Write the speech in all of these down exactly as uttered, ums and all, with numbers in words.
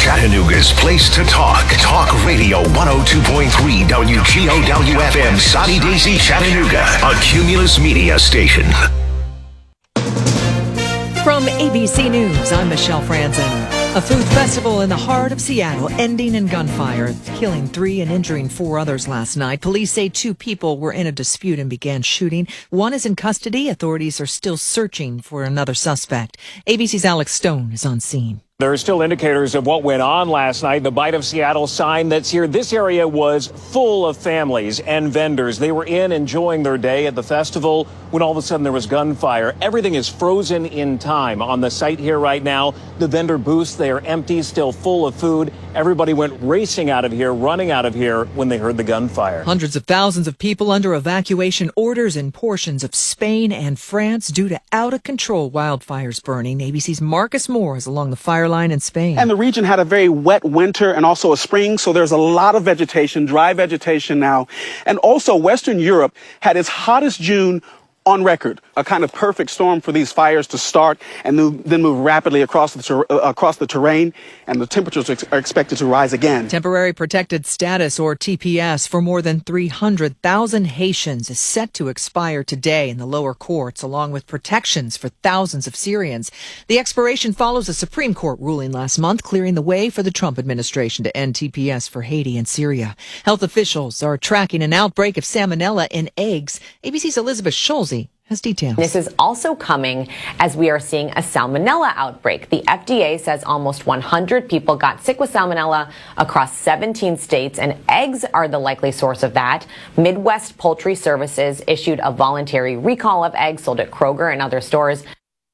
Chattanooga's place to talk. Talk Radio one oh two point three W G O W F M, Soddy Daisy, Chattanooga, a Cumulus Media station. From A B C News, I'm Michelle Franzen. A food festival in the heart of Seattle ending in gunfire, killing three and injuring four others last night. Police say two people were in a dispute and began shooting. One is in custody. Authorities are still searching for another suspect. A B C's Alex Stone is on scene. There are still indicators of what went on last night. The Bite of Seattle sign that's here. This area was full of families and vendors. They were in enjoying their day at the festival when all of a sudden there was gunfire. Everything is frozen in time on the site here right now. The vendor booths, they are empty, still full of food. Everybody went racing out of here, running out of here when they heard the gunfire. Hundreds of thousands of people under evacuation orders in portions of Spain and France due to out-of-control wildfires burning. A B C's Marcus Moore is along the fire line in Spain. And the region had a very wet winter and also a spring, so there's a lot of vegetation, dry vegetation now. And also Western Europe had its hottest June on record, a kind of perfect storm for these fires to start and move, then move rapidly across the ter- uh, across the terrain, and the temperatures are, ex- are expected to rise again. Temporary Protected Status, or T P S, for more than three hundred thousand Haitians is set to expire today in the lower courts, along with protections for thousands of Syrians. The expiration follows a Supreme Court ruling last month, clearing the way for the Trump administration to end T P S for Haiti and Syria. Health officials are tracking an outbreak of salmonella in eggs. A B C's Elizabeth Schulze has details. This is also coming as we are seeing a salmonella outbreak. The F D A says almost one hundred people got sick with salmonella across seventeen states, and eggs are the likely source of that. Midwest Poultry Services issued a voluntary recall of eggs sold at Kroger and other stores.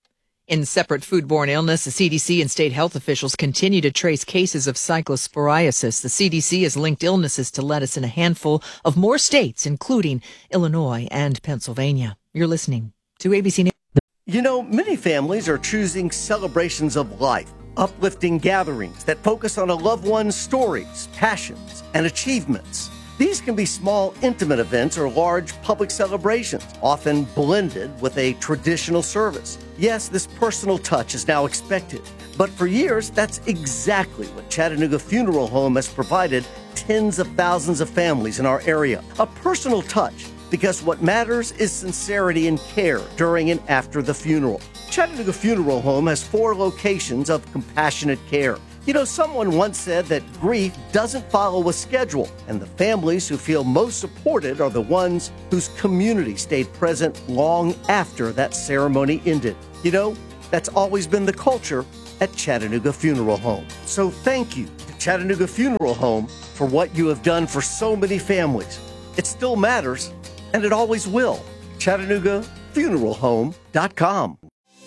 In separate foodborne illness, the C D C and state health officials continue to trace cases of cyclosporiasis. The C D C has linked illnesses to lettuce in a handful of more states, including Illinois and Pennsylvania. You're listening to A B C News. You know, many families are choosing celebrations of life, uplifting gatherings that focus on a loved one's stories, passions, and achievements. These can be small, intimate events or large public celebrations, often blended with a traditional service. Yes, this personal touch is now expected, but for years, that's exactly what Chattanooga Funeral Home has provided tens of thousands of families in our area. A personal touch, because what matters is sincerity and care during and after the funeral. Chattanooga Funeral Home has four locations of compassionate care. You know, someone once said that grief doesn't follow a schedule, and the families who feel most supported are the ones whose community stayed present long after that ceremony ended. You know, that's always been the culture at Chattanooga Funeral Home. So thank you to Chattanooga Funeral Home for what you have done for so many families. It still matters, and it always will. Chattanooga Funeral Home dot com.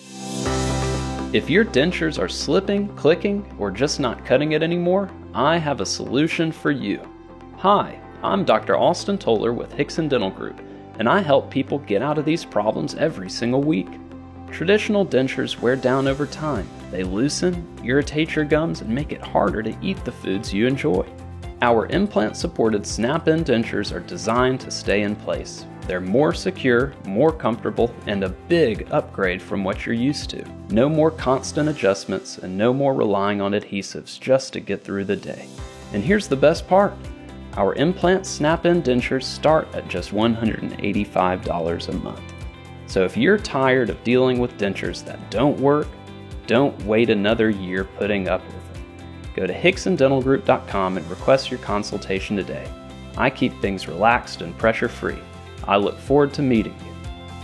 If your dentures are slipping, clicking, or just not cutting it anymore, I have a solution for you. Hi, I'm Doctor Austin Toller with Hickson Dental Group, and I help people get out of these problems every single week. Traditional dentures wear down over time. They loosen, irritate your gums, and make it harder to eat the foods you enjoy. Our implant-supported snap-in dentures are designed to stay in place. They're more secure, more comfortable, and a big upgrade from what you're used to. No more constant adjustments and no more relying on adhesives just to get through the day. And here's the best part. Our implant snap-in dentures start at just one hundred eighty-five dollars a month. So if you're tired of dealing with dentures that don't work, don't wait another year putting up with them. Go to Hickson Dental Group dot com and request your consultation today. I keep things relaxed and pressure-free. I look forward to meeting you.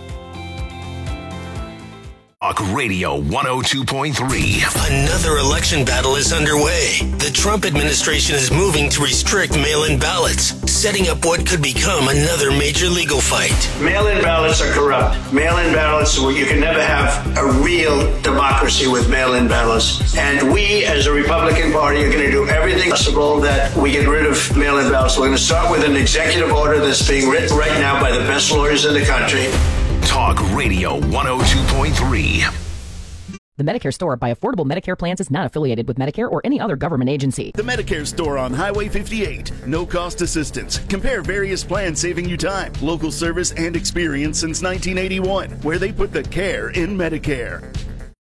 Talk Radio one oh two point three. Another election battle is underway. The Trump administration is moving to restrict mail-in ballots, setting up what could become another major legal fight. Mail-in ballots are corrupt. Mail-in ballots, well, you can never have a real democracy with mail-in ballots. And we, as a Republican Party, are going to do everything possible that we get rid of mail-in ballots. We're going to start with an executive order that's being written right now by the best lawyers in the country. Talk Radio one oh two point three. The Medicare Store by Affordable Medicare Plans is not affiliated with Medicare or any other government agency. The Medicare Store on Highway fifty-eight. No cost assistance. Compare various plans saving you time, local service, and experience since nineteen eighty-one, where they put the care in Medicare.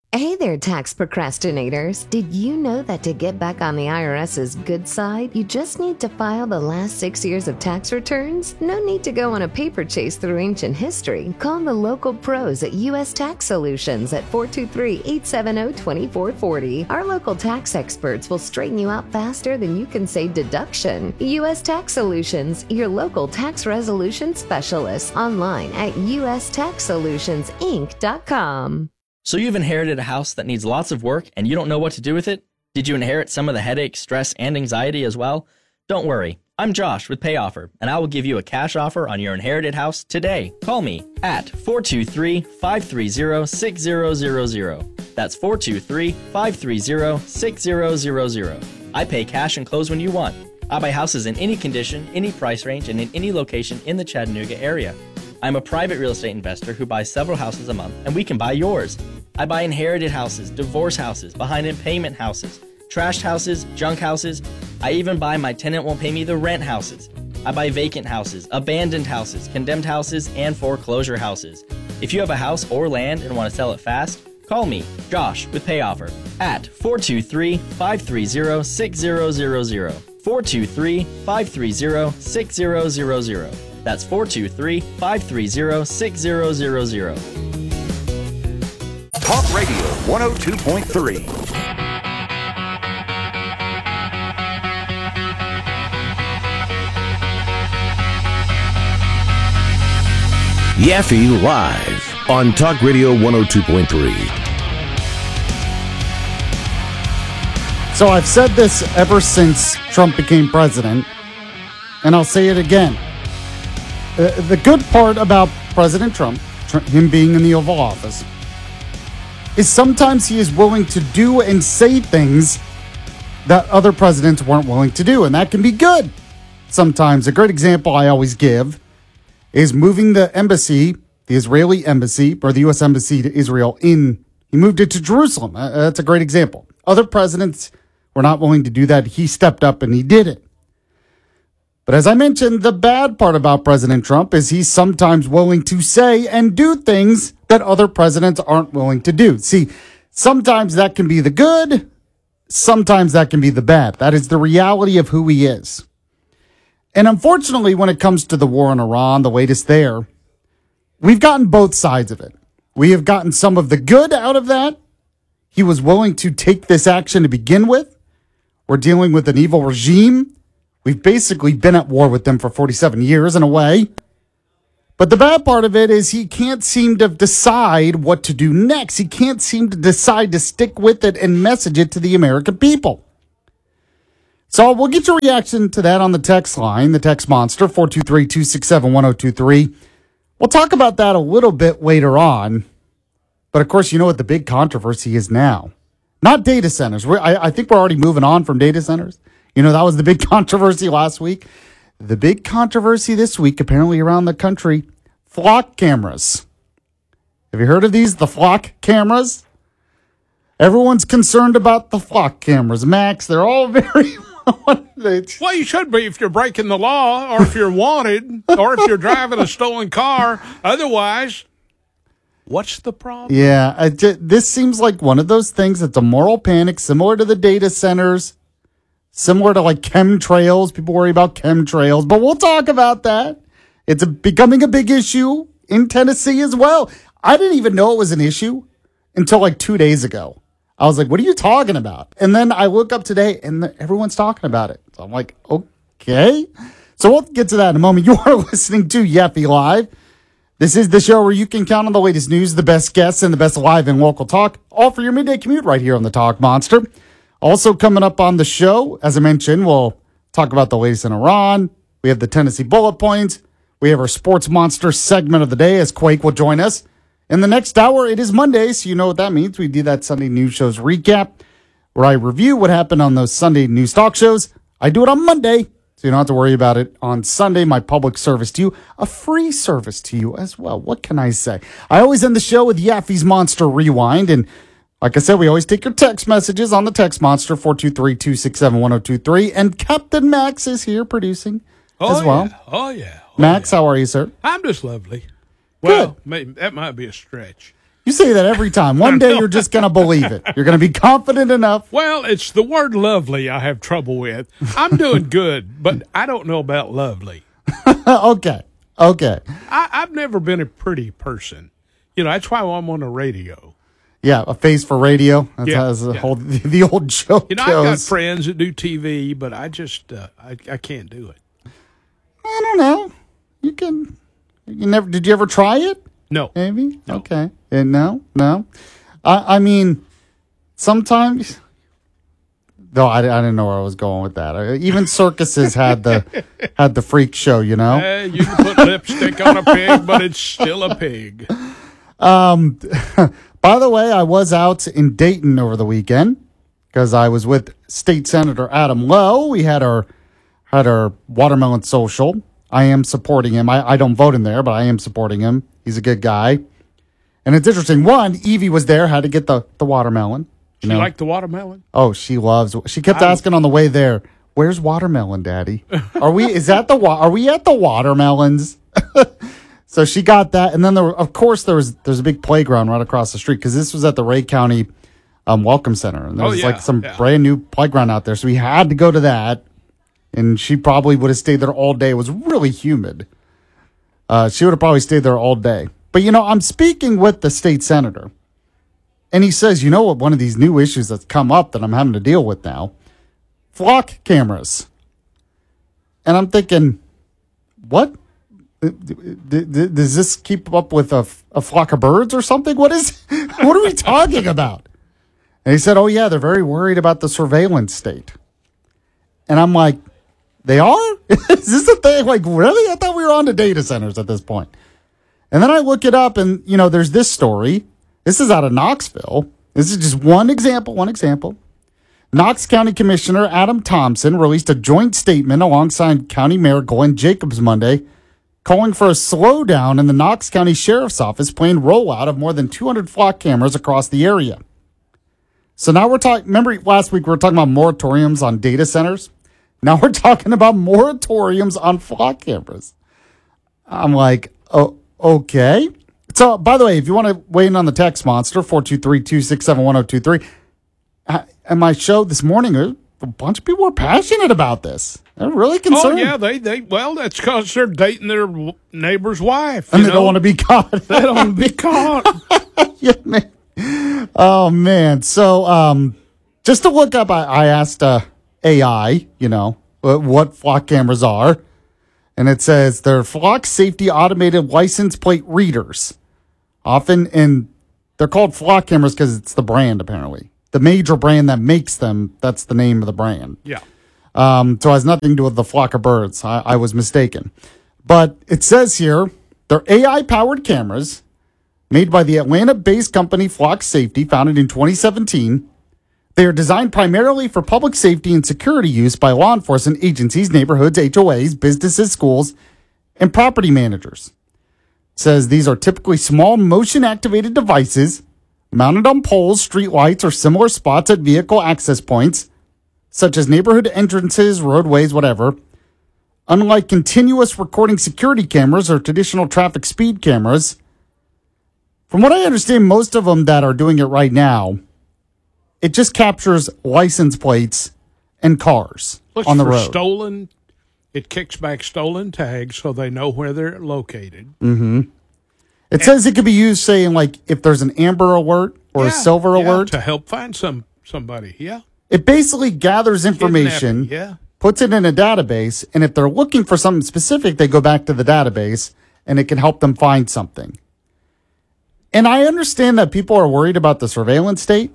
Hey there, tax procrastinators. Did you know that to get back on the IRS's good side, you just need to file the last six years of tax returns? No need to go on a paper chase through ancient history. Call the local pros at U S Tax Solutions at four two three, eight seven zero, two four four zero. Our local tax experts will straighten you out faster than you can say deduction. U S Tax Solutions, your local tax resolution specialist. Online at U S tax solutions inc dot com. So you've inherited a house that needs lots of work and you don't know what to do with it? Did you inherit some of the headache, stress, and anxiety as well? Don't worry. I'm Josh with PayOffer, and I will give you a cash offer on your inherited house today. Call me at four two three, five three zero, six zero zero zero. That's four two three, five three zero, six zero zero zero. I pay cash and close when you want. I buy houses in any condition, any price range, and in any location in the Chattanooga area. I'm a private real estate investor who buys several houses a month, and we can buy yours. I buy inherited houses, divorce houses, behind in payment houses, trashed houses, junk houses. I even buy my tenant won't pay me the rent houses. I buy vacant houses, abandoned houses, condemned houses, and foreclosure houses. If you have a house or land and want to sell it fast, call me, Josh, with PayOffer at four two three, five three zero, six zero zero zero. four two three, five three zero, six zero zero zero. That's four two three, five three zero, six zero zero zero. Talk Radio one oh two point three. Yaffe Live on Talk Radio one oh two point three. So I've said this ever since Trump became president, and I'll say it again. Uh, the good part about President Trump, tr- him being in the Oval Office, is sometimes he is willing to do and say things that other presidents weren't willing to do, and that can be good. Sometimes a great example I always give is moving the embassy, the Israeli embassy, or the U S embassy to Israel in, he moved it to Jerusalem. Uh, that's a great example. Other presidents were not willing to do that. He stepped up and he did it. But as I mentioned, the bad part about President Trump is he's sometimes willing to say and do things that other presidents aren't willing to do. See, sometimes that can be the good, sometimes that can be the bad. That is the reality of who he is. And unfortunately, when it comes to the war in Iran, the latest there, we've gotten both sides of it. We have gotten some of the good out of that. He was willing to take this action to begin with. We're dealing with an evil regime. We've basically been at war with them for forty-seven years in a way. But the bad part of it is he can't seem to decide what to do next. He can't seem to decide to stick with it and message it to the American people. So we'll get your reaction to that on the text line, the text monster, four two three, two six seven, one oh two three. We'll talk about that a little bit later on. But of course, you know what the big controversy is now. Not data centers. We're, I, I think we're already moving on from data centers. You know, that was the big controversy last week. The big controversy this week, apparently around the country, flock cameras. Have you heard of these? The flock cameras? Everyone's concerned about the flock cameras. Max, they're all very... Well, you should be if you're breaking the law or if you're wanted or if you're driving a stolen car. Otherwise, what's the problem? Yeah, I, this seems like one of those things that's a moral panic, similar to the data centers. Similar to like chemtrails. People worry about chemtrails, but we'll talk about that. It's a, becoming a big issue in Tennessee as well. I didn't even know it was an issue until like two days ago. I was like, what are you talking about? And then I look up today and the, everyone's talking about it. So I'm like, okay. So we'll get to that in a moment. You are listening to Yaffe Live. This is the show where you can count on the latest news, the best guests, and the best live and local talk, all for your midday commute right here on the Talk Monster. Also coming up on the show, as I mentioned, we'll talk about the latest in Iran. We have the Tennessee bullet points. We have our Sports Monster segment of the day as Quake will join us. In the next hour, it is Monday, so you know what that means. We do that Sunday news shows recap where I review what happened on those Sunday news talk shows. I do it on Monday, so you don't have to worry about it on Sunday. My public service to you, a free service to you as well. What can I say? I always end the show with Yaffe's Monster Rewind, and like I said, we always take your text messages on the text monster, four two three, two six seven, one oh two three. And Captain Max is here producing oh, as well. Yeah. Oh, yeah. Oh, Max, yeah. how are you, sir? I'm just lovely. Well, maybe, that might be a stretch. You say that every time. One day you're just going to believe it. You're going to be confident enough. Well, it's the word lovely I have trouble with. I'm doing good, but I don't know about lovely. Okay. Okay. I, I've never been a pretty person. You know, that's why I'm on the radio. Yeah, a face for radio. That's Yeah, how the, yeah. whole, the old joke You know, goes. I've got friends that do T V, but I just, uh, I, I can't do it. I don't know. You can. You never. Did you ever try it? No. Maybe. No. Okay. And no. No. I. I mean, sometimes. No, I, I didn't know where I was going with that. I, even circuses had the had the freak show. You know. Uh, you can put lipstick on a pig, but it's still a pig. Um. By the way, I was out in Dayton over the weekend because I was with State Senator Adam Lowe. We had our had our watermelon social. I am supporting him. I, I don't vote in there, but I am supporting him. He's a good guy. And it's interesting. One, Evie was there, had to get the, the watermelon. You know? like the watermelon? Oh, she loves. She kept I- asking on the way there, "Where's watermelon, Daddy? Are we? Is that the? wa- Are we at the watermelons?" So she got that, and then there, were, of course, there was there's a big playground right across the street because this was at the Ray County um, Welcome Center, and there Oh, was yeah, like some yeah. brand new playground out there. So we had to go to that, and she probably would have stayed there all day. It was really humid. Uh, she would have probably stayed there all day. But you know, I'm speaking with the state senator, and he says, "You know what? One of these new issues that's come up that I'm having to deal with now, flock cameras." And I'm thinking, what? D- d- d- Does this keep up with a, a flock of birds or something? What is? What are we talking about? And he said, "Oh yeah, they're very worried about the surveillance state." And I'm like, "They are? Is this a thing? Like, really? I thought we were on to data centers at this point." And then I look it up, and you know, there's this story. This is out of Knoxville. This is just one example. One example. Knox County Commissioner Adam Thompson released a joint statement alongside County Mayor Glenn Jacobs Monday, calling for a slowdown in the Knox County Sheriff's Office planned rollout of more than two hundred flock cameras across the area. So now we're talking, remember last week we were talking about moratoriums on data centers? Now we're talking about moratoriums on flock cameras. I'm like, oh, okay. So, by the way, if you want to weigh in on the text monster, four two three, two six seven, one zero two three, at my show this morning, a bunch of people were passionate about this. They're really concerned. Oh, yeah, they, they well, that's because they're dating their w- neighbor's wife. And you they know? don't want to be caught. They don't want to be caught. Yeah, man. Oh, man. So, um, just to look up, I, I asked uh, A I, you know, what, what flock cameras are. And it says they're flock safety automated license plate readers. Often in, they're called flock cameras because it's the brand, apparently. The major brand that makes them, that's the name of the brand. Yeah. Um, so it has nothing to do with the flock of birds. I, I was mistaken. But it says here, they're A I-powered cameras made by the Atlanta-based company Flock Safety, founded in twenty seventeen. They are designed primarily for public safety and security use by law enforcement agencies, neighborhoods, H O As, businesses, schools, and property managers. It says these are typically small motion-activated devices mounted on poles, streetlights, or similar spots at vehicle access points, such as neighborhood entrances, roadways, whatever. Unlike continuous recording security cameras or traditional traffic speed cameras, from what I understand, most of them that are doing it right now, it just captures license plates and cars Looks on the for road. stolen. It kicks back stolen tags so they know where they're located. Mm-hmm. It says it could be used, saying, like, if there's an amber alert or a Yeah, silver yeah, alert. to help find some somebody. Yeah. It basically gathers information, Kidnapping, yeah. puts it in a database, and if they're looking for something specific, they go back to the database, and it can help them find something. And I understand that people are worried about the surveillance state,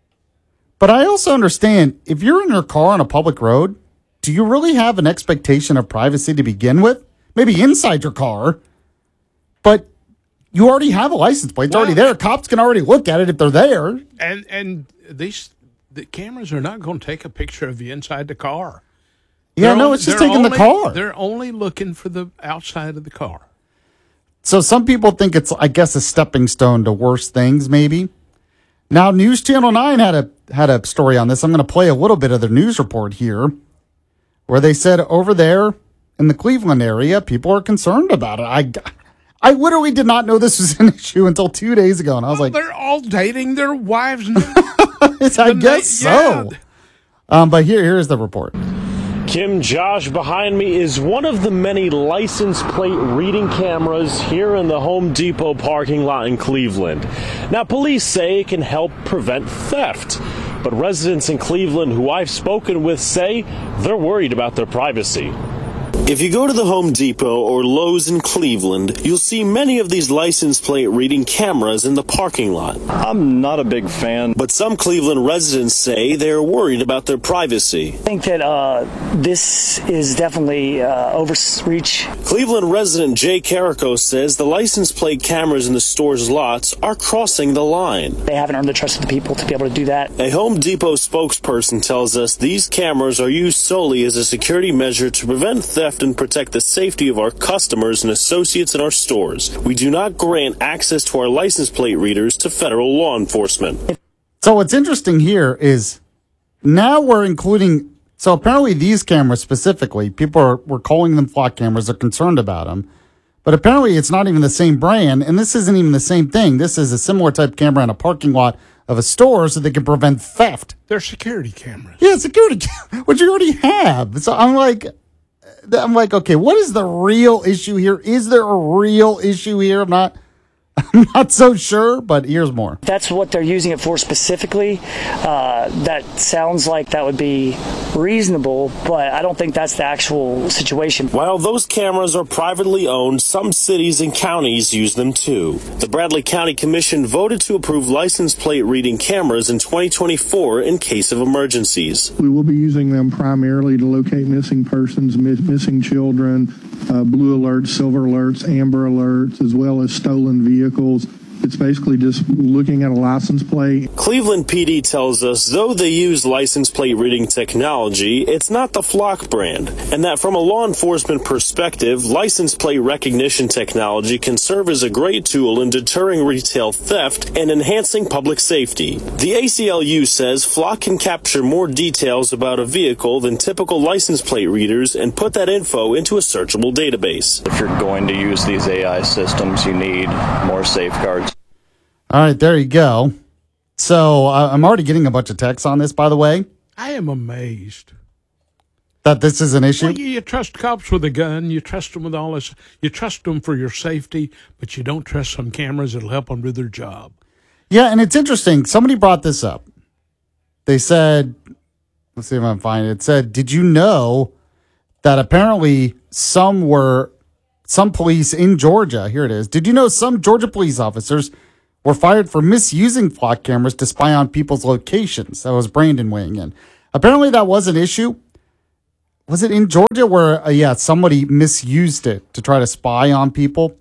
but I also understand if you're in your car on a public road, do you really have an expectation of privacy to begin with? Maybe inside your car, but you already have a license plate. It's Well, already there. Cops can already look at it if they're there. And and these the cameras are not going to take a picture of you inside the car. Yeah, They're no, only- it's just they're taking the only- car. They're only looking for the outside of the car. So some people think it's, I guess, a stepping stone to worse things, maybe. Now, News Channel nine had a had a story on this. I'm going to play a little bit of the news report here, where they said over there in the Cleveland area, people are concerned about it. I, I literally did not know this was an issue until two days ago, and I was well, like, they're all dating their wives now. I guess so. Yeah. Um, but here, here's the report. Kim, Josh, behind me is one of the many license plate reading cameras here in the Home Depot parking lot in Cleveland. Now, police say it can help prevent theft, but residents in Cleveland who I've spoken with say they're worried about their privacy. If you go to the Home Depot or Lowe's in Cleveland, you'll see many of these license plate reading cameras in the parking lot. I'm not a big fan, but some Cleveland residents say they're worried about their privacy. I think that uh, this is definitely uh, overreach. Cleveland resident Jay Carrico says the license plate cameras in the store's lots are crossing the line. They haven't earned the trust of the people to be able to do that. A Home Depot spokesperson tells us these cameras are used solely as a security measure to prevent theft and protect the safety of our customers and associates in our stores. We do not grant access to our license plate readers to federal law enforcement. So what's interesting here is now we're including, so apparently these cameras specifically, people are were calling them flock cameras, they're concerned about them, but apparently it's not even the same brand, and this isn't even the same thing. This is a similar type camera in a parking lot of a store so they can prevent theft. They're security cameras. Yeah, security cameras, which you already have. So I'm like... I'm like, okay, what is the real issue here? Is there a real issue here? I'm not, I'm not so sure, but here's more. That's what they're using it for specifically. Uh, that sounds like that would be reasonable, but I don't think that's the actual situation. While those cameras are privately owned, some cities and counties use them too. The Bradley County Commission voted to approve license plate reading cameras in twenty twenty-four in case of emergencies. We will be using them primarily to locate missing persons, miss, missing children, uh, blue alerts, silver alerts, amber alerts, as well as stolen vehicles. It's basically just looking at a license plate. Cleveland P D tells us though they use license plate reading technology, it's not the Flock brand, and that from a law enforcement perspective, license plate recognition technology can serve as a great tool in deterring retail theft and enhancing public safety. The A C L U says Flock can capture more details about a vehicle than typical license plate readers and put that info into a searchable database. If you're going to use these A I systems, you need more safeguards. All right, there you go. So uh, I'm already getting a bunch of texts on this, by the way. I am amazed that this is an issue. Well, you, you trust cops with a gun. You trust them with all this. You trust them for your safety, but you don't trust some cameras that'll help them do their job. Yeah, and it's interesting. Somebody brought this up. They said, let's see if I can find it. It said, did you know that apparently some were, some police in Georgia, here it is. Did you know some Georgia police officers were fired for misusing flock cameras to spy on people's locations? That was Brandon weighing in. Apparently that was an issue. Was it in Georgia where, uh, yeah, somebody misused it to try to spy on people?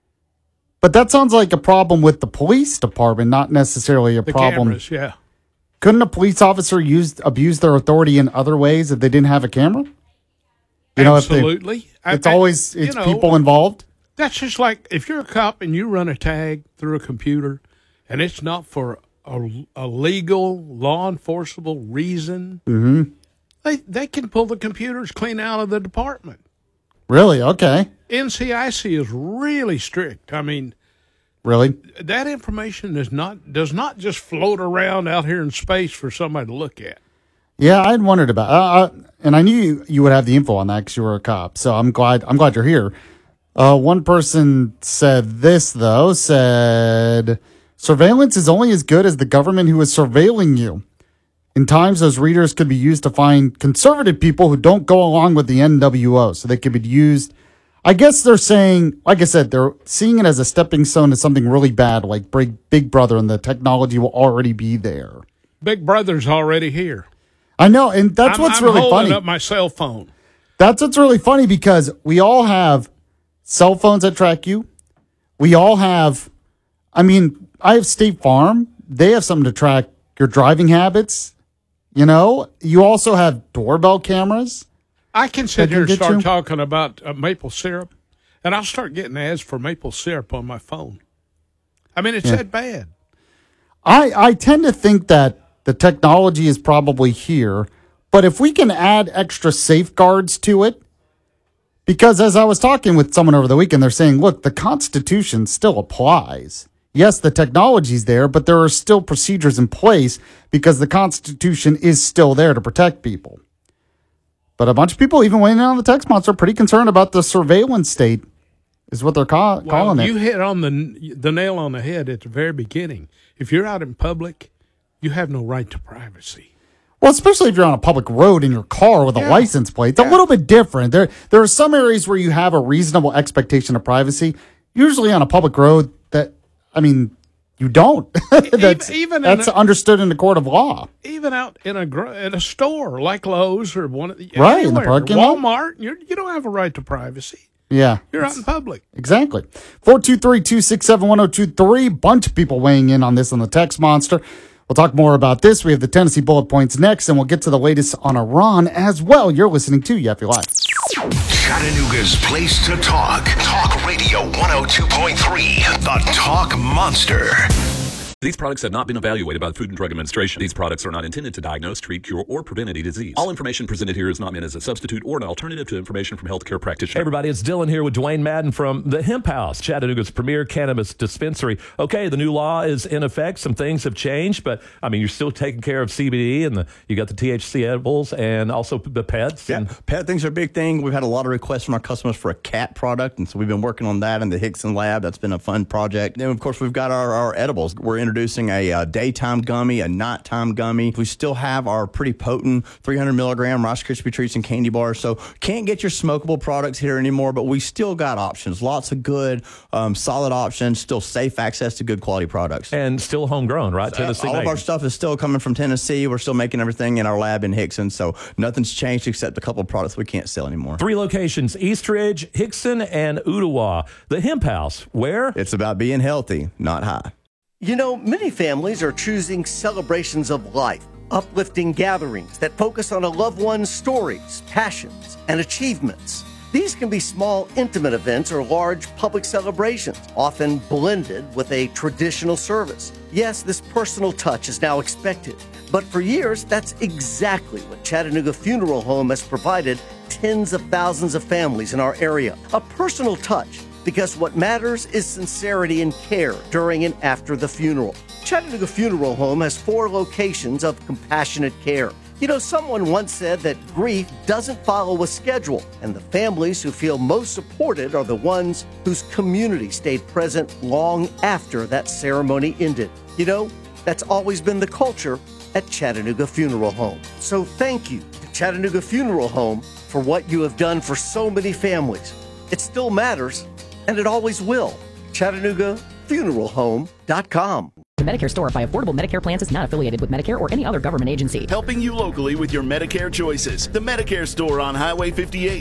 But that sounds like a problem with the police department, not necessarily a the problem. Cameras, yeah. Couldn't a police officer use abuse their authority in other ways if they didn't have a camera? You know, Absolutely. If they, it's I, always it's you know, people involved. That's just like if you're a cop and you run a tag through a computer and it's not for a, a legal, law enforceable reason, Mm-hmm. they, they can pull the computers clean out of the department. Really? Okay. N C I C is really strict. I mean, really, that information is not does not just float around out here in space for somebody to look at. Yeah, I had wondered about, uh, uh, and I knew you, you would have the info on that because you were a cop. So I'm glad. I'm glad you're here. Uh, one person said this though. Said surveillance is only as good as the government who is surveilling you. In times, those readers could be used to find conservative people who don't go along with the N W O. So they could be used. I guess they're saying, like I said, they're seeing it as a stepping stone to something really bad, like Big, Big Brother, and the technology will already be there. Big Brother's already here. I know, and that's I'm, what's I'm really holding funny. up my cell phone. That's what's really funny because we all have cell phones that track you. We all have, I mean, I have State Farm. They have something to track your driving habits. You know, you also have doorbell cameras. I can sit that here can and get start you. talking about uh, maple syrup, and I'll start getting ads for maple syrup on my phone. I mean, it's Yeah. that bad. I, I tend to think that the technology is probably here, but if we can add extra safeguards to it, Because as I was talking with someone over the weekend, they're saying, look, the Constitution still applies. Yes, the technology's there, but there are still procedures in place because the Constitution is still there to protect people. But a bunch of people, even weighing in on the text monster, are pretty concerned about the surveillance state, is what they're call- well, calling it. You hit on the the nail on the head at the very beginning. If you're out in public, you have no right to privacy. Well, especially if you're on a public road in your car with a Yeah. license plate. It's Yeah. a little bit different. There, there are some areas where you have a reasonable expectation of privacy. Usually on a public road, that I mean, you don't. that's even in that's a- understood in the court of law. Even out in a gr- in a store like Lowe's or one of the Right, in the anywhere, parking lot. Walmart, you're, you don't have a right to privacy. Yeah. You're out in public. Exactly. four two three, two six seven, one zero two three. Bunch of people weighing in on this on the text monster. We'll talk more about this. We have the Tennessee bullet points next, and we'll get to the latest on Iran as well. You're listening to Yaffe Live. Chattanooga's place to talk. Talk Radio one oh two point three. The Talk Monster. These products have not been evaluated by the Food and Drug Administration. These products are not intended to diagnose, treat, cure, or prevent any disease. All information presented here is not meant as a substitute or an alternative to information from healthcare practitioners. Hey everybody, it's Dylan here with Dwayne Madden from the Hemp House, Chattanooga's premier cannabis dispensary. Okay, the new law is in effect. Some things have changed, but I mean, you're still taking care of C B D, and the, you got the T H C edibles and also the pets. Yeah, and pet things are a big thing. We've had a lot of requests from our customers for a cat product, and so we've been working on that in the Hickson lab. That's been a fun project. Then, of course, we've got our, our edibles. We're introducing a uh, daytime gummy, a nighttime gummy. We still have our pretty potent three hundred milligram Rice Krispie treats and candy bars. So can't get your smokable products here anymore, but we still got options. Lots of good, um, solid options. Still safe access to good quality products. And still homegrown, right? Tennessee All of made. our stuff is still coming from Tennessee. We're still making everything in our lab in Hickson. So nothing's changed except a couple of products we can't sell anymore. Three locations, Eastridge, Hickson, and Ottawa. The Hemp House, where? It's about being healthy, not high. You know, many families are choosing celebrations of life, uplifting gatherings that focus on a loved one's stories, passions, and achievements. These can be small, intimate events or large public celebrations, often blended with a traditional service. Yes, this personal touch is now expected, but for years, that's exactly what Chattanooga Funeral Home has provided tens of thousands of families in our area. A personal touch, because what matters is sincerity and care during and after the funeral. Chattanooga Funeral Home has four locations of compassionate care. You know, someone once said that grief doesn't follow a schedule, and the families who feel most supported are the ones whose community stayed present long after that ceremony ended. You know, that's always been the culture at Chattanooga Funeral Home. So thank you to Chattanooga Funeral Home for what you have done for so many families. It still matters, and it always will. Chattanooga Funeral Home dot com. The Medicare Store by Affordable Medicare Plans is not affiliated with Medicare or any other government agency. Helping you locally with your Medicare choices. The Medicare Store on Highway fifty-eight.